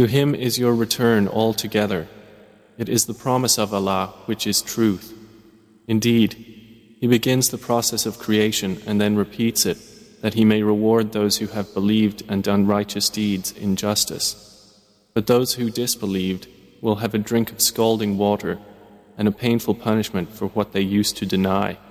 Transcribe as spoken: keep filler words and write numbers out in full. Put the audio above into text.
To Him is your return altogether. It is the promise of Allah which is truth. Indeed, He begins the process of creation and then repeats it, that He may reward those who have believed and done righteous deeds in justice. But those who disbelieved will have a drink of scalding water and a painful punishment for what they used to deny.